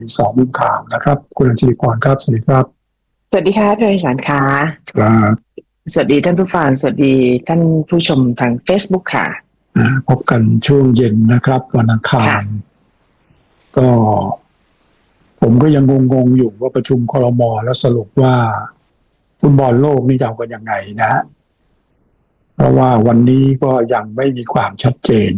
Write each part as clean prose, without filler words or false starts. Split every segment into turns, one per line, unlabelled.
สองมุมข่าวนะครับคุณอัญชลีพรครับสวัสดีครับ
สวัสดีค่ะพี่ไพศาลค่ะ
ครับ
สวัสดีท่านผู้ฟังสวัสดีท่านผู้ชมทาง Facebook ค่ะ
พบกันช่วงเย็นนะครับวันอังคารก็ผมก็ยังงงอยู่ว่าประชุมครม.แล้วสรุปว่าฟุตบอลโลกนี่จะเอากันยังไงนะฮะเพราะว่าวันนี้ก็ยังไม่มีความชัดเจน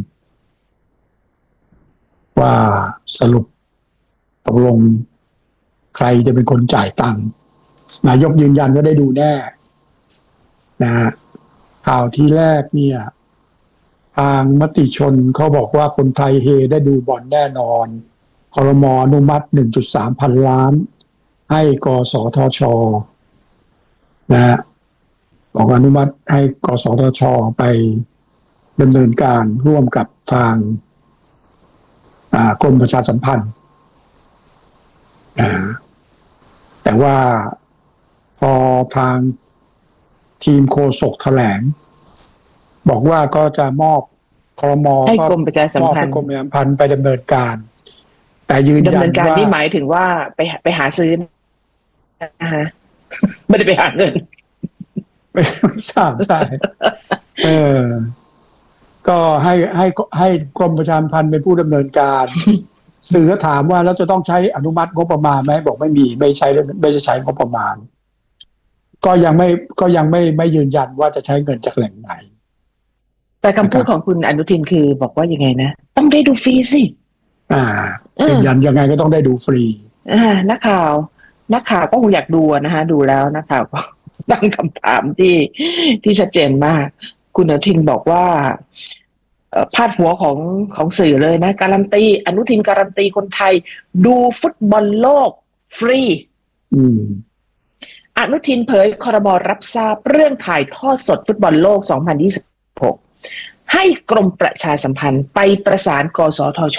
ว่าสรุปตกลงใครจะเป็นคนจ่ายตังค์นายกยืนยันว่าได้ดูแน่นะฮะข่าวที่แรกเนี่ยทางมติชนเขาบอกว่าคนไทยเฮได้ดูบอลแน่นอนครม.อนุมัติ 1.3 พันล้านให้กสทช.นะฮะบอกอนุมัติให้กสทช.ไปดำเนินการร่วมกับทางกรมประชาสัมพันธ์แต่ว่าพอทางทีมโฆษกแถลงบอกว่าก็จะมอบครม.
ให้กรมประชาสัมพันธ์
ไปดำเนินการแต่ยืนยันว่าดำเนินการ
นี่หมายถึงว่าไปหาซื้อนะฮะไม่ได้ไปหาเงิน
ไม่ทราบใช่ก็ให้กรมประชาสัมพันธ์เป็นผู้ดำเนินการสื่อถามว่าแล้วจะต้องใช้อนุมัติงบประมาณไหมบอกไม่มีไม่จะใช้งบประมาณก็ยังไม่ยืนยันว่าจะใช้เงินจากแหล่งไหน
แต่คำพูดของคุณอนุทินคือบอกว่ายังไงนะต้องได้ดูฟรีสิ
ยืนยันยังไงก็ต้องได้ดูฟรี
นักข่าวก็คงอยากดูนะคะดูแล้วนักข่าวก็ตั้งคำถามที่ชัดเจนมากคุณอนุทินบอกว่าพาดหัวของสื่อเลยนะการันตีอนุทินการันตีคนไทยดูฟุตบอลโลกฟรีอนุทินเผยครม.รับทราบเรื่องถ่ายทอดสดฟุตบอลโลก 2026 ให้กรมประชาสัมพันธ์ไปประสานกสทช.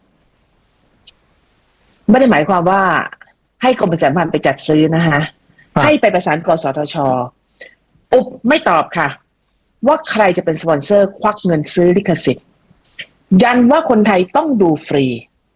ไม่ได้หมายความว่าให้กรมประชาสัมพันธ์ไปจัดซื้อนะคะให้ไปประสานกสทช.ไม่ตอบค่ะว่าใครจะเป็นสปอนเซอร์ควักเงินซื้อลิขสิทธิ์ยันว่าคนไทยต้องดูฟรี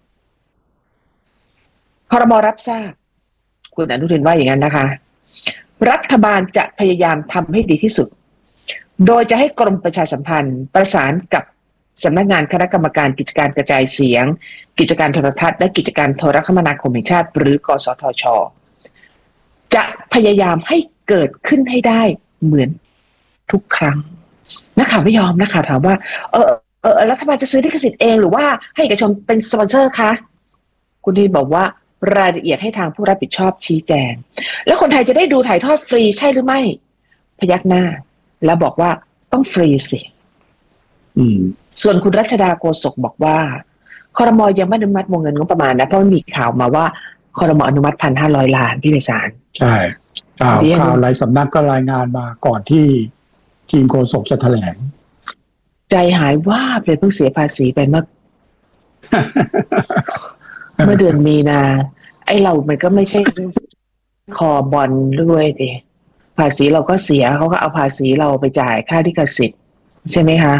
ครม.รับทราบคุณอนุทินว่าอย่างนั้นนะคะรัฐบาลจะพยายามทำให้ดีที่สุดโดยจะให้กรมประชาสัมพันธ์ประสานกับสำนักงานคณะกรรมการกิจการกระจายเสียงกิจการโทรทัศน์และกิจการโทรคมนาคมแห่งชาติหรือกสทช.จะพยายามให้เกิดขึ้นให้ได้เหมือนทุกครั้งนักข่าวไม่ยอมนักข่าวถามว่ารัฐบาลจะซื้อลิขสิทธิ์เองหรือว่าให้เอกชนเป็นสปอนเซอร์คะคุณทีบอกว่ารายละเอียดให้ทางผู้รับผิดชอบชี้แจงแล้วคนไทยจะได้ดูถ่ายทอดฟรีใช่หรือไม่พยักหน้าแล้วบอกว่าต้องฟรีสิส่วนคุณรัชดาโกษกบอกว่าครม.ยังไม่อนุมัติวงเงินงบประมาณนะเพราะมีข่าวมาว่าครม.อนุมัติ 1,500 ล้านพี่ไพศาล
ใช่ข่าวหลายสำนักก็รายงานมาก่อนที่ทีมโฆษกจะแถลง
ใจหายว่าเลยเพิ่งเสียภาษีไปเมื่อเดือนมีนาไอ้เรามันก็ไม่ใช่คอบอลด้วยดิภาษีเราก็เสียเขาก็เอาภาษีเราไปจ่ายค่าลิขสิทธิ์ใช่ไหมคะ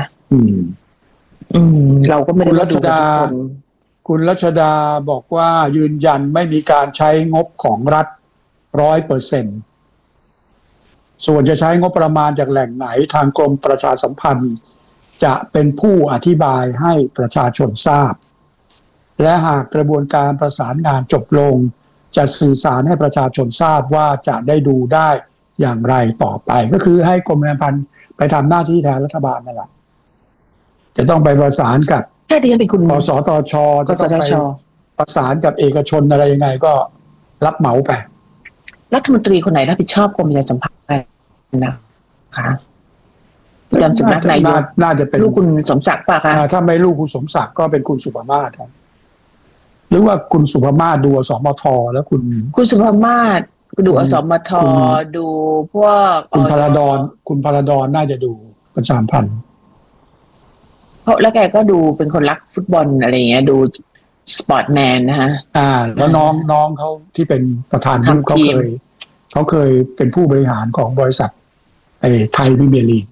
เราก็ไม่ได้ดูทุกคน
คุณรัชดาบอกว่ายืนยันไม่มีการใช้งบของรัฐ 100%ส่วนจะใช้งบประมาณจากแหล่งไหนทางกรมประชาสัมพันธ์จะเป็นผู้อธิบายให้ประชาชนทราบและหากกระบวนการประสานงานจบลงจะสื่อสารให้ประชาชนทราบว่าจะได้ดูได้อย่างไรต่อไปก็คือให้กรมประชาสัมพันธ์ไปทำหน้าที่แทนรัฐบาลนั่นแหละจะต้องไปประสานกับกสทช.จะต้องไปประสานกับเอกชนอะไรยังไงก็รับเหมาไป
รัฐมนตรีคนไหนรับผิดชอบกรมประชาสัมพันธ์นะคะจำสำนักนายก
น่าจะเป็น
ลูกคุณสมศักดิ์ป่ะคะ
ถ้าไม่ลูกคุณสมศักดิ์ก็เป็นคุณสุภมาศหรือว่าคุณสุภมาศดูอสมทแล้ว
คุณสุภมาศดูอสมทดูพวก
คุณพลดรน่าจะดูประชาสัมพันธ์
เพราะแล้วแกก็ดูเป็นคนรักฟุตบอลอะไรอย่างเงี้ยดูสปอร์ตแมนนะฮะ
แล้วน้องเขาที่เป็นประธานทีมเขาเคยเป็นผู้บริหารของบริษัทไทยพรีเมียร์ลีก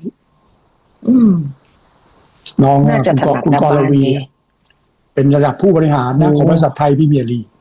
น้องคุณกรวีเป็นระดับผู้บริหารนะของบริษัทไทยพรีเมียร์ลีก